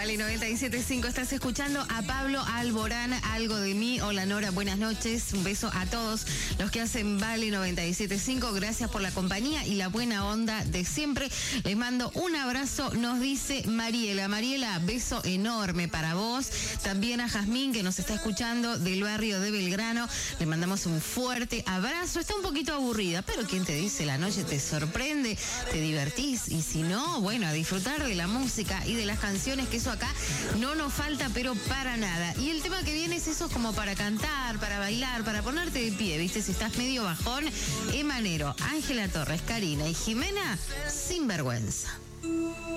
Vale 97.5, estás escuchando a Pablo Alborán, Algo de mí. Hola Nora, buenas noches. Un beso a todos los que hacen Vale 97.5. Gracias por la compañía y la buena onda de siempre. Les mando un abrazo, nos dice Mariela. Mariela, beso enorme para vos. También a Jazmín, que nos está escuchando del barrio de Belgrano. Le mandamos un fuerte abrazo. Está un poquito aburrida, pero ¿quién te dice? La noche te sorprende, te divertís. Y si no, bueno, a disfrutar de la música y de las canciones, que eso acá no nos falta, pero para nada. Y el tema que viene es eso, como para cantar, para bailar, para ponerte de pie, ¿viste? Si estás medio bajón, Emanero, Ángela Torres, Karina y Jimena, Sin Vergüenza.